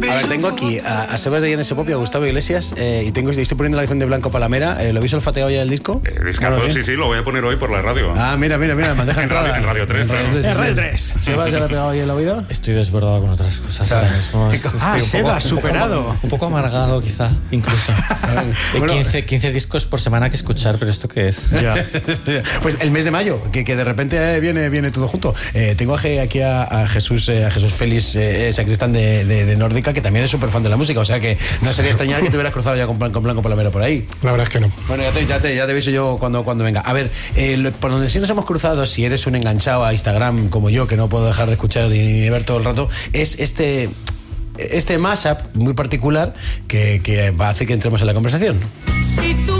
A ver, tengo aquí a Sebas de Llanes Pop y a Gustavo Iglesias y estoy poniendo la canción de Blanco Palamera. ¿Lo habéis olfateado ya el disco? Discazo, sí, lo voy a poner hoy por la radio. Mira, bandeja entrada. En Radio 3. En Radio 3. ¿Sebas ya le ha pegado ahí el oído? Estoy desbordado con otras cosas ahora mismo. Sebas, superado. Un poco amargado, quizá, incluso. 15 discos por semana que escuchar, pero ¿esto qué es? Ya. Pues el mes de mayo, que de repente viene todo junto. Tengo aquí a Jesús Félix, sacristán de Nórdica, que también es súper fan de la música, o sea que no sería extrañar que te hubieras cruzado ya con Blanco Palamera por ahí. La verdad es que no. Bueno, ya te aviso yo cuando venga. A ver, por donde sí nos hemos cruzado, si eres un enganchado a Instagram como yo, que no puedo dejar de escuchar ni ver todo el rato, es este mashup muy particular que va a hacer que entremos en la conversación. Si tú